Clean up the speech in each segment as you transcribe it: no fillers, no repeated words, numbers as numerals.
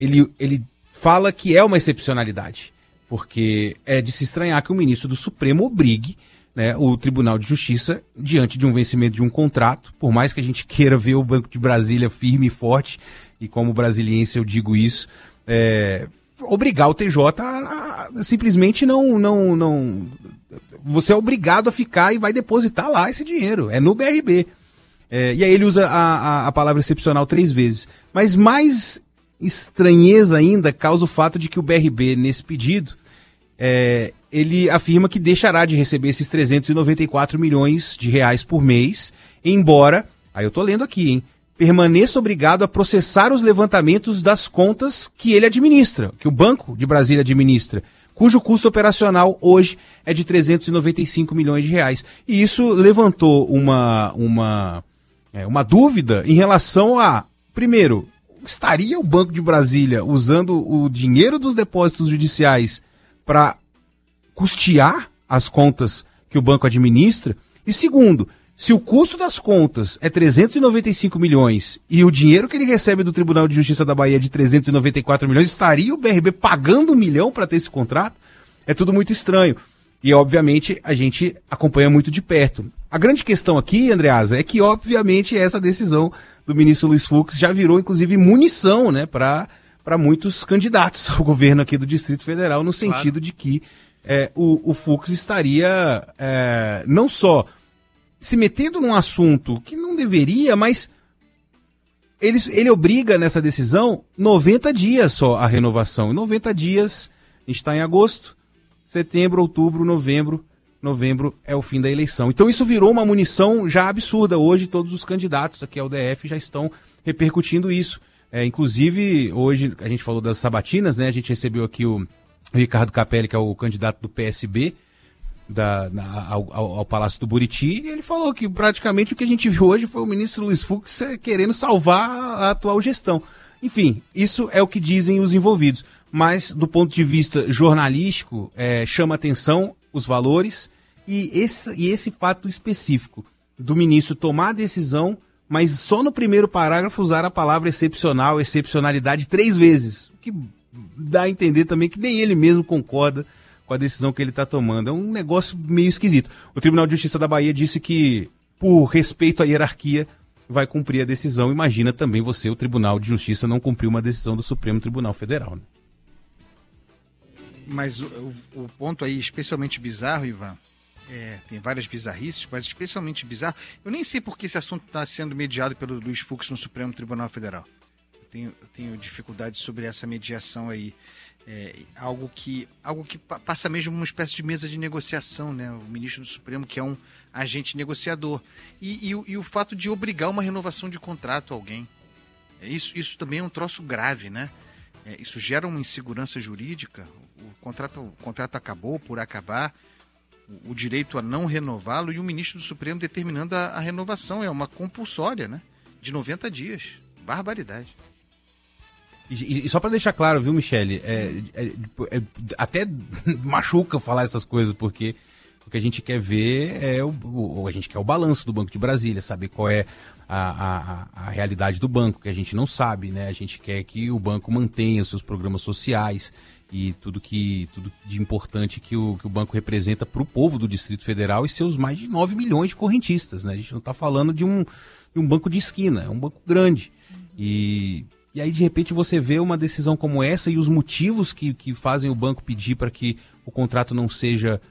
ele fala que é uma excepcionalidade, porque é de se estranhar que o ministro do Supremo obrigue, né, o Tribunal de Justiça, diante de um vencimento de um contrato, por mais que a gente queira ver o Banco de Brasília firme e forte, e como brasiliense eu digo isso, obrigar o TJ a simplesmente não... Você é obrigado a ficar e vai depositar lá esse dinheiro, é no BRB. E aí ele usa a palavra excepcional 3 vezes. Mas mais estranheza ainda causa o fato de que o BRB, nesse pedido, ele afirma que deixará de receber esses 394 milhões de reais por mês, embora, aí eu tô lendo aqui, hein, permaneça obrigado a processar os levantamentos das contas que ele administra, que o Banco de Brasília administra, cujo custo operacional hoje é de 395 milhões de reais. E isso levantou uma dúvida em relação a, primeiro, estaria o Banco de Brasília usando o dinheiro dos depósitos judiciais para custear as contas que o banco administra? E segundo, se o custo das contas é 395 milhões e o dinheiro que ele recebe do Tribunal de Justiça da Bahia é de 394 milhões, estaria o BRB pagando 1 milhão para ter esse contrato? É tudo muito estranho. E, obviamente, a gente acompanha muito de perto. A grande questão aqui, Andreasa, é que, obviamente, essa decisão do ministro Luiz Fux já virou, inclusive, munição, né, para muitos candidatos ao governo aqui do Distrito Federal, no sentido de que o Fux estaria não só se metendo num assunto que não deveria, mas ele obriga nessa decisão 90 dias só a renovação. Em 90 dias, a gente está em agosto, setembro, outubro, novembro é o fim da eleição. Então isso virou uma munição já absurda. Hoje todos os candidatos aqui ao DF já estão repercutindo isso. Inclusive, hoje a gente falou das sabatinas, né? A gente recebeu aqui o Ricardo Capelli, que é o candidato do PSB, ao Palácio do Buriti, e ele falou que praticamente o que a gente viu hoje foi o ministro Luiz Fux querendo salvar a atual gestão. Enfim, isso é o que dizem os envolvidos. Mas, do ponto de vista jornalístico, chama atenção os valores e esse fato específico do ministro tomar a decisão, mas só no primeiro parágrafo usar a palavra excepcional, excepcionalidade 3 vezes. O que dá a entender também que nem ele mesmo concorda com a decisão que ele está tomando. É um negócio meio esquisito. O Tribunal de Justiça da Bahia disse que, por respeito à hierarquia, vai cumprir a decisão. Imagina também você, o Tribunal de Justiça, não cumprir uma decisão do Supremo Tribunal Federal, né? Mas o ponto aí, especialmente bizarro, Ivan, tem várias bizarrices, mas especialmente bizarro, eu nem sei por que esse assunto está sendo mediado pelo Luiz Fux no Supremo Tribunal Federal. Eu tenho dificuldade sobre essa mediação aí. Algo que passa mesmo uma espécie de mesa de negociação, né? O ministro do Supremo, que é um agente negociador. E o fato de obrigar uma renovação de contrato a alguém. Isso também é um troço grave, né? Isso gera uma insegurança jurídica. O contrato acabou por acabar, o direito a não renová-lo, e o ministro do Supremo determinando a renovação. É uma compulsória, né? De 90 dias. Barbaridade. E só para deixar claro, viu, Michele, até machuca falar essas coisas, porque o que a gente quer ver a gente quer o balanço do Banco de Brasília, saber qual é a realidade do banco, que a gente não sabe, né? A gente quer que o banco mantenha os seus programas sociais e tudo de importante que o banco representa para o povo do Distrito Federal e seus mais de 9 milhões de correntistas, né? A gente não está falando de um banco de esquina, é um banco grande. E aí, de repente, você vê uma decisão como essa e os motivos que fazem o banco pedir para que o contrato não seja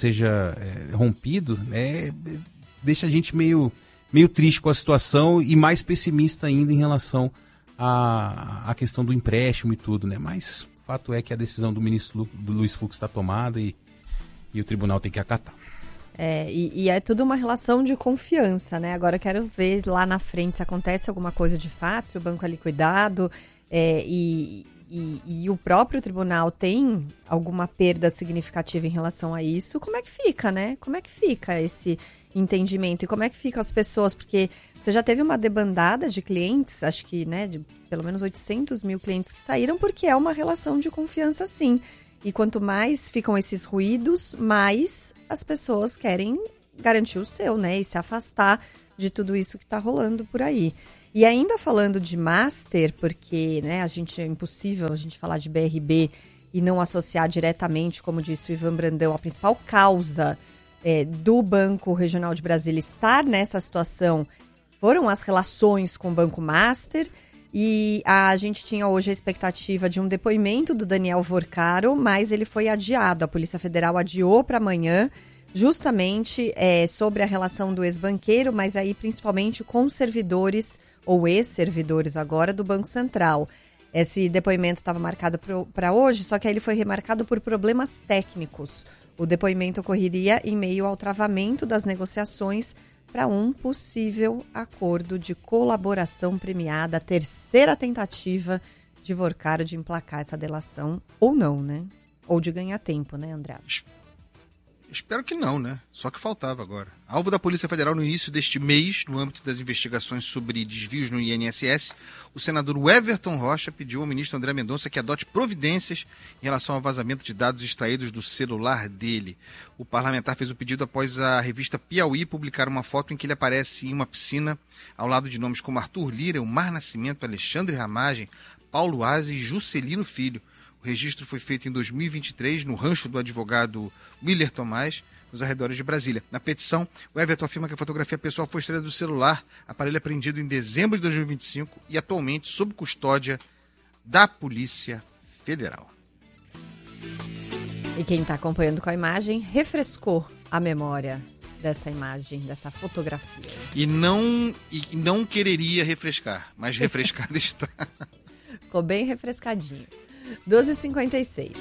rompido, né, deixa a gente meio triste com a situação e mais pessimista ainda em relação à questão do empréstimo e tudo, né? Mas o fato é que a decisão do ministro do Luiz Fux está tomada e o tribunal tem que acatar. E é tudo uma relação de confiança, né? Agora eu quero ver lá na frente se acontece alguma coisa de fato, se o banco é liquidado e o próprio tribunal tem alguma perda significativa em relação a isso. Como é que fica, né? Como é que fica esse entendimento e como é que ficam as pessoas? Porque você já teve uma debandada de clientes, acho que, né, de pelo menos 800 mil clientes que saíram, porque é uma relação de confiança, sim. E quanto mais ficam esses ruídos, mais as pessoas querem garantir o seu, né? E se afastar de tudo isso que está rolando por aí. E ainda falando de Master, porque né, é impossível a gente falar de BRB e não associar diretamente, como disse o Ivan Brandão, a principal causa do Banco Regional de Brasília estar nessa situação foram as relações com o Banco Master. E a gente tinha hoje a expectativa de um depoimento do Daniel Vorcaro, mas ele foi adiado. A Polícia Federal adiou para amanhã, justamente sobre a relação do ex-banqueiro, mas aí principalmente com servidores ou ex-servidores agora do Banco Central. Esse depoimento estava marcado para hoje, só que aí ele foi remarcado por problemas técnicos. O depoimento ocorreria em meio ao travamento das negociações para um possível acordo de colaboração premiada, a terceira tentativa de Vorcaro de emplacar essa delação, ou não, né? Ou de ganhar tempo, né, Andreas? Espero que não, né? Só que faltava agora. Alvo da Polícia Federal no início deste mês, no âmbito das investigações sobre desvios no INSS, o senador Everton Rocha pediu ao ministro André Mendonça que adote providências em relação ao vazamento de dados extraídos do celular dele. O parlamentar fez o pedido após a revista Piauí publicar uma foto em que ele aparece em uma piscina ao lado de nomes como Arthur Lira, Elmar Nascimento, Alexandre Ramagem, Paulo Aze e Juscelino Filho. O registro foi feito em 2023 no rancho do advogado Willer Tomás, nos arredores de Brasília. Na petição, o Everton afirma que a fotografia pessoal foi extraída do celular, aparelho apreendido em dezembro de 2025 e atualmente sob custódia da Polícia Federal. E quem está acompanhando com a imagem refrescou a memória dessa imagem, dessa fotografia. E não quereria refrescar, mas refrescado está. Ficou bem refrescadinho. 12h56.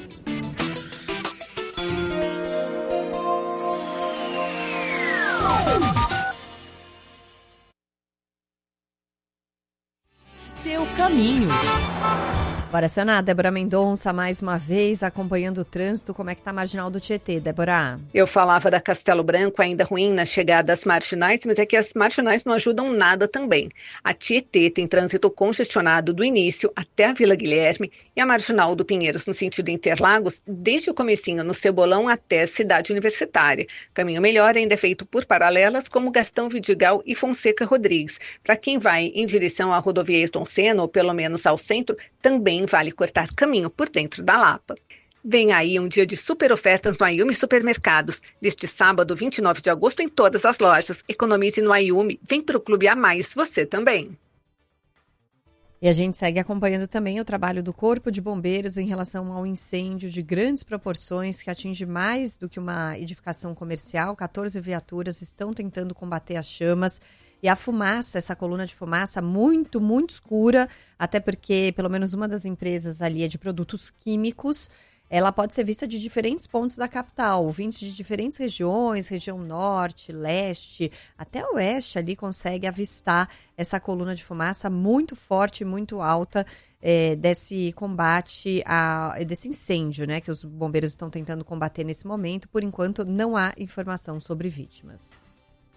Seu caminho. Bora acionar, Débora Mendonça, mais uma vez, acompanhando o trânsito. Como é que tá a Marginal do Tietê, Débora? Eu falava da Castelo Branco, ainda ruim na chegada às marginais, mas é que as marginais não ajudam nada também. A Tietê tem trânsito congestionado do início até a Vila Guilherme e a Marginal do Pinheiros, no sentido Interlagos, desde o comecinho no Cebolão até a Cidade Universitária. Caminho melhor ainda é feito por paralelas como Gastão Vidigal e Fonseca Rodrigues. Para quem vai em direção à rodovia Ayrton Senna, ou pelo menos ao centro, também vale cortar caminho por dentro da Lapa. Vem aí um dia de super ofertas no Ayumi Supermercados. Deste sábado, 29 de agosto, em todas as lojas. Economize no Ayumi. Vem pro Clube A Mais, você também. E a gente segue acompanhando também o trabalho do Corpo de Bombeiros em relação ao incêndio de grandes proporções que atinge mais do que uma edificação comercial. 14 viaturas estão tentando combater as chamas. E a fumaça, essa coluna de fumaça muito, muito escura, até porque pelo menos uma das empresas ali é de produtos químicos, ela pode ser vista de diferentes pontos da capital. Ouvintes de diferentes regiões, região norte, leste, até oeste ali consegue avistar essa coluna de fumaça muito forte, muito alta, desse combate, desse incêndio, né, que os bombeiros estão tentando combater nesse momento. Por enquanto, não há informação sobre vítimas.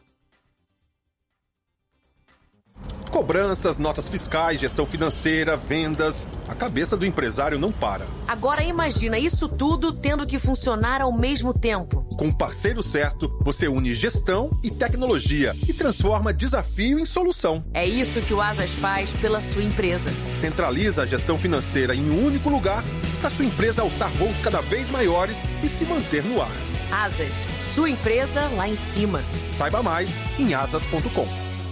Cobranças, notas fiscais, gestão financeira, vendas. A cabeça do empresário não para. Agora imagina isso tudo tendo que funcionar ao mesmo tempo. Com o parceiro certo, você une gestão e tecnologia e transforma desafio em solução. É isso que o Asas faz pela sua empresa. Centraliza a gestão financeira em um único lugar para sua empresa alçar voos cada vez maiores e se manter no ar. Asas, sua empresa lá em cima. Saiba mais em asas.com.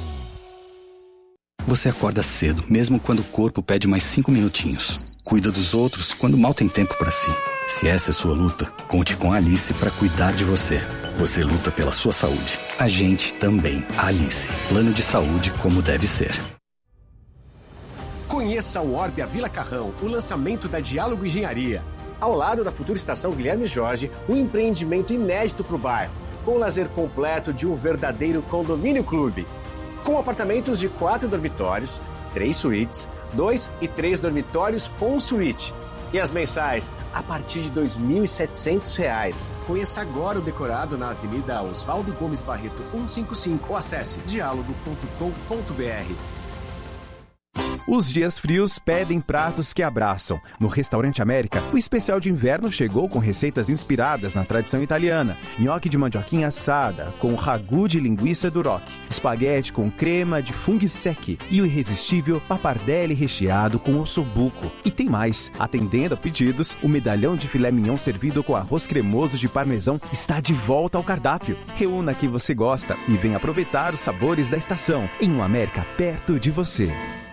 Você acorda cedo, mesmo quando o corpo pede mais 5 minutinhos. Cuida dos outros quando mal tem tempo para si. Se essa é sua luta, conte com a Alice para cuidar de você. Você luta pela sua saúde. A gente também. A Alice. Plano de saúde como deve ser. Conheça o Orbia Vila Carrão, o lançamento da Diálogo Engenharia. Ao lado da futura estação Guilherme Jorge, um empreendimento inédito para o bairro, com o lazer completo de um verdadeiro condomínio clube. Com apartamentos de 4 dormitórios, 3 suítes, 2 e 3 dormitórios com suíte. E as mensais a partir de R$ 2.700. Conheça agora o decorado na Avenida Oswaldo Gomes Barreto 155 ou acesse dialogo.com.br. Os dias frios pedem pratos que abraçam. No Restaurante América, o especial de inverno chegou com receitas inspiradas na tradição italiana. Nhoque de mandioquinha assada, com ragu de linguiça duroc, espaguete com crema de funghi secchi e o irresistível pappardelle recheado com ossobuco. E tem mais. Atendendo a pedidos, o medalhão de filé mignon servido com arroz cremoso de parmesão está de volta ao cardápio. Reúna que você gosta e venha aproveitar os sabores da estação em um América perto de você.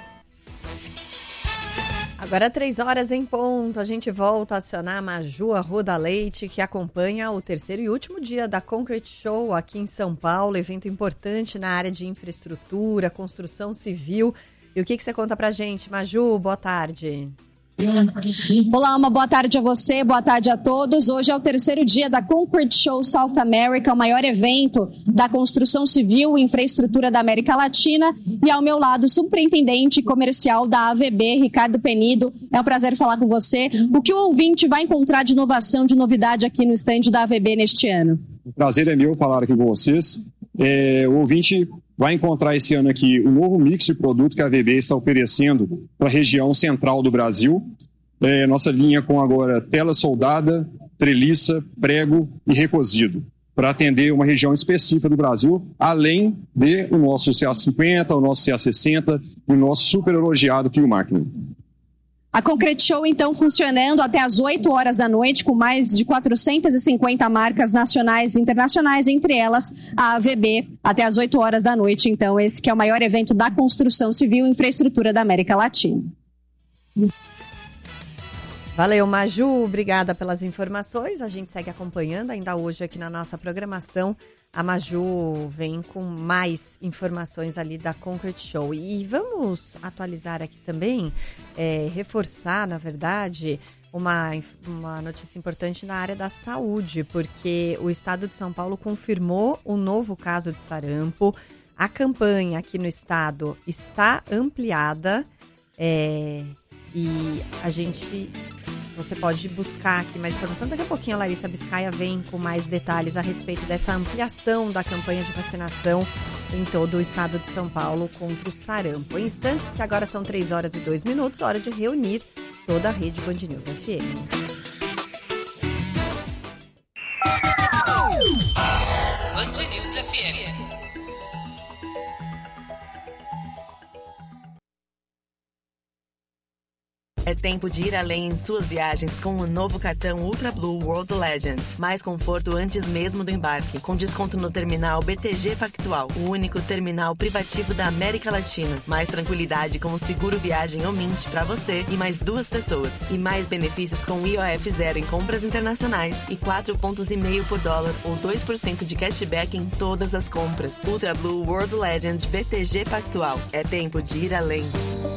Agora 3h em ponto, a gente volta a acionar a Maju Arruda Leite, que acompanha o terceiro e último dia da Concrete Show aqui em São Paulo, evento importante na área de infraestrutura, construção civil. E o que você conta pra gente, Maju? Boa tarde. Olá, uma boa tarde a você, boa tarde a todos. Hoje é o terceiro dia da Concrete Show South America, o maior evento da construção civil e infraestrutura da América Latina. E ao meu lado, o superintendente comercial da AVB, Ricardo Penido. É um prazer falar com você. O que o ouvinte vai encontrar de inovação, de novidade aqui no estande da AVB neste ano? O prazer é meu falar aqui com vocês. O ouvinte vai encontrar esse ano aqui um novo mix de produto que a AVB está oferecendo para a região central do Brasil. Nossa linha com agora tela soldada, treliça, prego e recosido, para atender uma região específica do Brasil, além do nosso CA50, o nosso CA60 e o nosso super elogiado fio máquina. A Concrete Show, então, funcionando até às 8 horas da noite, com mais de 450 marcas nacionais e internacionais, entre elas a AVB, até às 8 horas da noite. Então, esse que é o maior evento da construção civil e infraestrutura da América Latina. Valeu, Maju. Obrigada pelas informações. A gente segue acompanhando ainda hoje aqui na nossa programação. A Maju vem com mais informações ali da Concrete Show. E vamos atualizar aqui também, reforçar, na verdade, uma notícia importante na área da saúde, porque o estado de São Paulo confirmou um novo caso de sarampo. A campanha aqui no estado está ampliada e você pode buscar aqui mais informação. Daqui a pouquinho a Larissa Biscaia vem com mais detalhes a respeito dessa ampliação da campanha de vacinação em todo o estado de São Paulo contra o sarampo. Em instantes, porque agora são 3h02, hora de reunir toda a rede Band News FM. Band News FM. É tempo de ir além em suas viagens com o novo cartão Ultra Blue World Legend. Mais conforto antes mesmo do embarque, com desconto no terminal BTG Pactual, o único terminal privativo da América Latina. Mais tranquilidade com o seguro viagem ou Mint para você e mais 2 pessoas. E mais benefícios com IOF zero em compras internacionais e 4,5 pontos por dólar ou 2% de cashback em todas as compras. Ultra Blue World Legend BTG Pactual. É tempo de ir além.